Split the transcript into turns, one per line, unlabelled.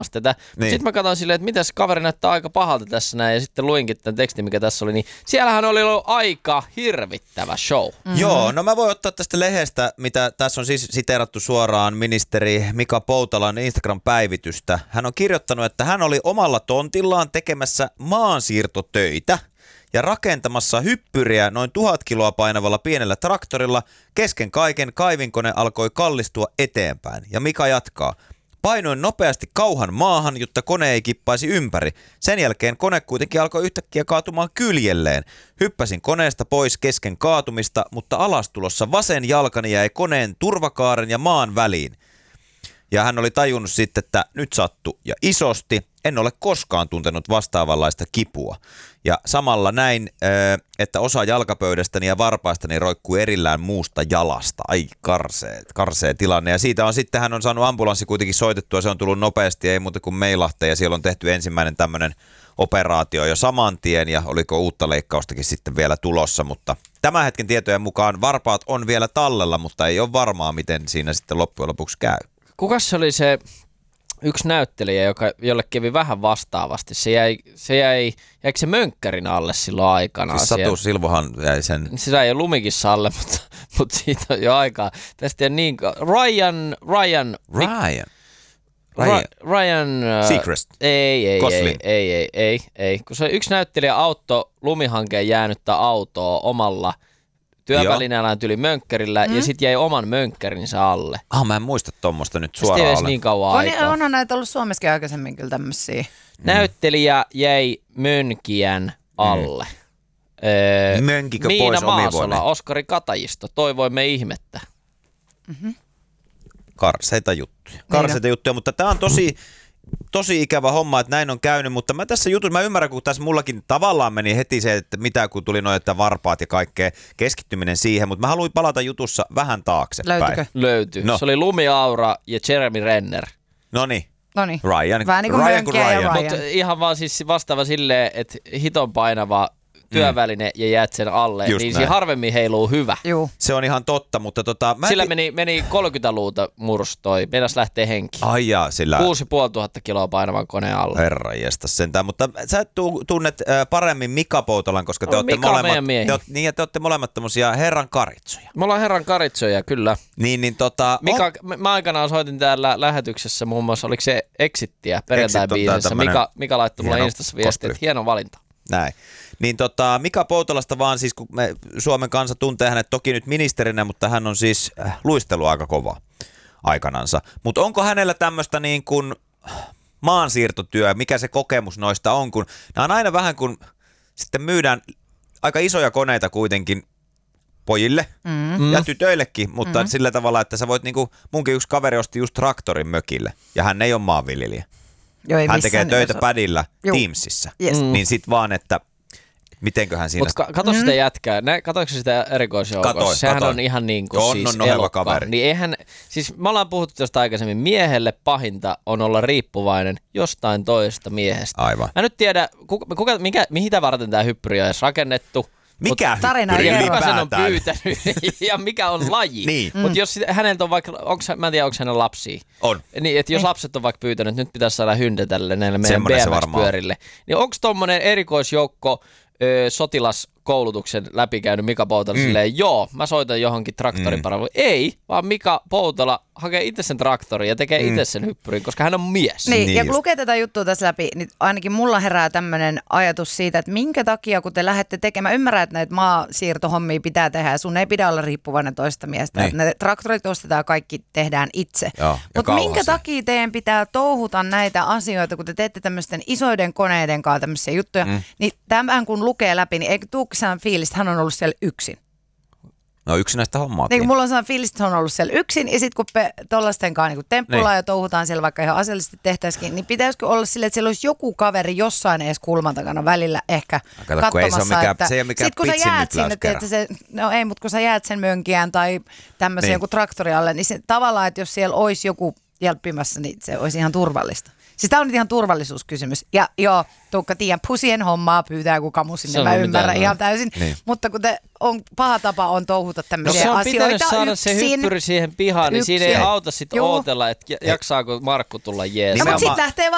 tätä. Niin. Sitten mä katsoin silleen, että mitäs kaveri näyttää aika pahalta tässä näin, ja sitten luinkin tämän tekstin, mikä tässä oli, niin siellähän oli ollut aika hirvittävä show.
Mm-hmm. Joo, no mä voin ottaa tästä lehdestä, mitä tässä on siis siteerattu suoraan ministeri Mika Poutalan Instagram-päivitystä. Hän on kirjoittanut, että hän oli omalla tontillaan tekemässä maansiirtotöitä ja rakentamassa hyppyriä noin 1000 kiloa painavalla pienellä traktorilla. Kesken kaiken kaivinkone alkoi kallistua eteenpäin. Ja Mika jatkaa. Painoin nopeasti kauhan maahan, jotta kone ei kippaisi ympäri. Sen jälkeen kone kuitenkin alkoi yhtäkkiä kaatumaan kyljelleen. Hyppäsin koneesta pois kesken kaatumista, mutta alastulossa vasen jalkani jäi koneen turvakaaren ja maan väliin. Ja hän oli tajunnut sitten, että nyt sattui ja isosti. En ole koskaan tuntenut vastaavanlaista kipua. Ja samalla näin, että osa jalkapöydästäni ja varpaistani roikkuu erillään muusta jalasta. Ai karsee tilanne. Ja siitä on sitten, hän on saanut ambulanssi kuitenkin soitettua. Se on tullut nopeasti, ei muuta kuin Meilahteen. Ja siellä on tehty ensimmäinen tämmöinen operaatio jo saman tien. Ja oliko uutta leikkaustakin sitten vielä tulossa. Mutta tämän hetken tietojen mukaan varpaat on vielä tallella, mutta ei ole varmaa, miten siinä sitten loppujen lopuksi käy.
Kukas oli se yksi näyttelijä, jolle kävi vähän vastaavasti? Jäikö se mönkkärin alle silloin aikanaan?
Siis Satu Silvohan jäi sen.
Se jäi jo lumikissa alle, mutta siitä on jo aikaa. Tästä on niin Ryan.
Seacrest.
Ei. Kun se yksi näyttelijä auttoi lumihankeen jäänyttä autoa omalla työvälineellään tyli mönkkärillä ja sitten jäi oman mönkkärinsä alle.
Mä en muista tuommoista nyt suoraan alle.
Niin kauan aikaa.
Onhan näitä ollut Suomessakin aikaisemmin kyllä tämmöisiä.
Näyttelijä jäi mönkijän alle.
Mönkikö
Miina
pois
Maasola, Oskari Katajisto, toivoimme ihmettä.
Mm-hmm.
Karseita juttuja, mutta tämä on tosi ikävä homma, että näin on käynyt, mutta mä tässä jutussa, mä ymmärrän, kun tässä mullakin tavallaan meni heti se, että mitä kun tuli noita varpaat ja kaikkea keskittyminen siihen, mutta mä haluin palata jutussa vähän taaksepäin.
Löytyykö?
Löytyy. No. Se oli Lumi Aura ja Jeremy Renner.
Noniin.
Ryan. Vähän niin kuin Ryan.
Mutta ihan vaan siis vastaava silleen, että hiton painava työväline ja jäät sen alle, just niin siinä harvemmin heiluu hyvä.
Juu.
Se on ihan totta, mutta
sillä meni 30 luuta murstoi, meinas lähtee henki.
Ai jaa, sillä
6500 kiloa painavan koneen alle.
Herra jestas sentään, mutta sä tunnet paremmin Mika Poutalan, koska te olette molemmat, te olette molemmat tämmöisiä herran karitsoja.
Me ollaan herran karitsoja, kyllä.
Mika,
mä aikanaan soitin täällä lähetyksessä muun muassa, oliko se Exittiä perjantai-biisissä. Mika laittoi mulle Instassa viestiä, että hieno valinta.
Näin. Niin Mika Poutalasta vaan siis, kun me Suomen kansa tuntee hänet toki nyt ministerinä, mutta hän on siis luistelu aika kova aikanansa. Mutta onko hänellä tämmöistä niin kuin maansiirtotyö, mikä se kokemus noista on, kun nämä on aina vähän kun sitten myydään aika isoja koneita kuitenkin pojille ja tytöillekin, mutta sillä tavalla, että sä voit niinku, munkin yksi kaveri osti just traktorin mökille ja hän ei ole maanviljelijä. Hän tekee töitä padilla Teamsissa, niin sit vaan, että mitenköhän siinä...
Mutta kato sitä jätkää, katoiko sitä erikoisjoukossa? Sehän on ihan niin kuin siis elokka. Niin eihän, siis me ollaan puhuttu tästä aikaisemmin, miehelle pahinta on olla riippuvainen jostain toisesta miehestä.
Aivan.
Mä nyt tiedä, mihin varten tämä hyppyri on edes rakennettu.
Mikä
hyppyri ylipäätään? On pyytänyt ja mikä on laji.
Niin.
Mutta jos häneltä on vaikka, mä en tiedä onko hänellä lapsia.
On.
Niin, että jos lapset on vaikka pyytänyt, että nyt pitäisi saada hyntä tälle näille meidän BMX-pyörille. Niin onko tommonen erikoisjoukko sotilaskoulutuksen läpikäynyt Mika Poutala silleen, joo, mä soitan johonkin traktoripalveluun. Ei, vaan Mika Poutala hakee itse sen traktorin ja tekee itse sen hyppyrin, koska hän on mies.
Niin ja kun lukee tätä juttua tässä läpi, niin ainakin mulla herää tämmöinen ajatus siitä, että minkä takia, kun te lähdette tekemään, ymmärrän, että näitä maasiirtohommia pitää tehdä ja sun ei pidä olla riippuvainen toista miestä. Niin. Ne traktorit ostetaan ja kaikki tehdään itse. Mutta minkä takia teidän pitää touhuta näitä asioita, kun te teette tämmöisten isoiden koneiden kanssa tämmöisiä juttuja, niin tämän kun lukee läpi, niin eikö tuuksaan fiilis, että hän on ollut siellä yksin?
No yksinäistä hommaa.
Niin, mulla on sellainen fiilis, että hän on ollut siellä yksin ja sitten kun tollaisten kanssa niin temppullaan ja touhutaan siellä vaikka ihan aseellisesti tehtäisikin, niin pitäisikö olla silleen, että siellä olisi joku kaveri jossain edes kulman takana välillä ehkä katsomassa, että
se ei ole mikään
sit kun sä jäät sinne, että se, no ei, mutta kun sä jäät sen mönkijään tai tämmöisen joku traktori alle, niin se, tavallaan, että jos siellä olisi joku jälppimässä, niin se olisi ihan turvallista. Siis tämä on nyt ihan turvallisuuskysymys. Ja joo, Tuukka, tiedän, pusien hommaa pyytää joku kamu sinne, mä ymmärrän ihan täysin. Niin. Mutta kun paha tapa on touhuta tämmöisiä asioita
yksin. Se on pitänyt saada se hyppyri siihen pihaan, niin siinä ei auta sitten ootella, että jaksaako Markku tulla jees.
No, mutta sitten lähtee